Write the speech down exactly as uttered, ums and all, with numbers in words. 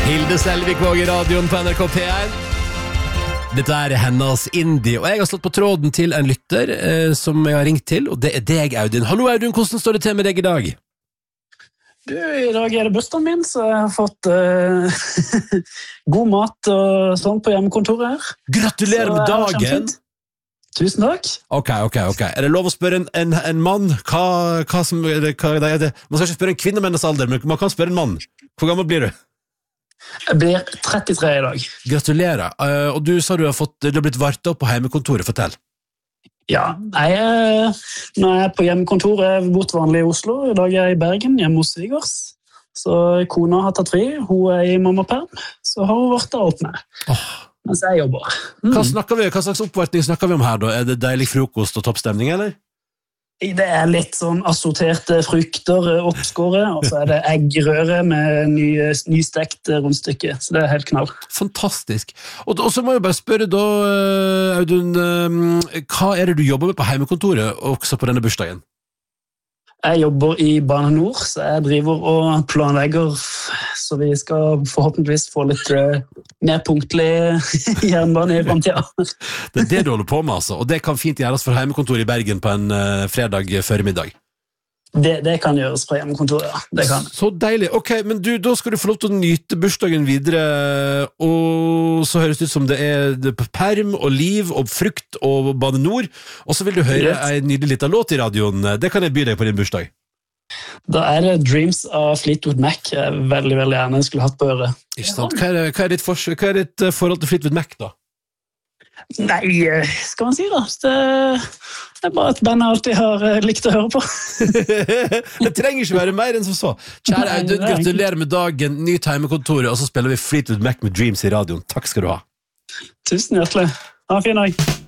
Hilde Selvik-Våg i radioen på N R K P én. Dette er hennes indie, og jeg har slått på tråden til en lytter eh, som jeg har ringt til, og det er deg, Audun. Hallo, Audun, hvordan står det til med deg i dag? Du, i dag er det bursdagen min, så jeg har fått uh, god mat og sånn på hjemmekontoret her. Gratulerer med dagen! Tusen takk. Ok, ok, ok. Er det lov å spørre en, en, en mann? Hva, hva som, hva er det? Man skal ikke spørre en kvinnemennes alder, men man kan spørre en mann. Hvor gammel blir du? Jeg blir trettitre i dag. Gratulerer. Uh, og du sa du har, fått, du har blitt vartet opp på hjemmekontoret. Fortell. Ja, jeg er, når jeg er på hjemmekontoret, jeg er bort vanlig i Oslo. I dag er jeg i Bergen, hjemme hos svigers. Så kona har tatt fri, hun er i mammaperm, så har hun vært der opp med. Oh. Mens jeg jobber. Mm. Hva, snakker vi, hva slags oppvartning snakker vi om her da? Er det deilig frokost og toppstemning, eller? Det er litt sånn assorterte frukter oppskåret, og så er det eggrøre med ny, nystekt rundstykke, så det er helt knall. Fantastisk. Og, og så må jeg bare spørre da, Audun, hva er det du jobber med på hjemmekontoret, også på denne bursdagen? Jeg jobber i Bane Nor, så jeg driver og planlegger, så vi skal forhåpentligvis få litt uh, mer punktlig jernbane i fremtiden. Det er det du holder på med, altså, og det kan fint gjøres for hjemmekontoret i Bergen på en uh, fredag formiddag. Det, det kan gjøres på hjemmekontoret, ja. Det kan. Så deilig. Ok, men du, da skal du få lov til å nyte bursdagen videre, og så høres det ut som det er perm og liv og frukt og Bane Nor, og så vil du høre en nydelig liten låt i radioen. Det kan jeg by deg på din bursdag. Da er det Dreams av Fleetwood Mac jeg veldig, veldig gjerne skulle hatt på øret. Ikke sant? Hva er, hva er, ditt, for, hva er ditt forhold til Fleetwood Mac da? Nei, skal man si da? Det, det er bare et band jeg alltid har likt å høre på. Det trenger ikke være mer enn som så. Kjære Audun, gratulerer med dagen, ny hjemmekontoret, og så spiller vi Fleetwood Mac med Dreams i radioen. Takk skal du ha. Tusen hjertelig. Ha en fin dag.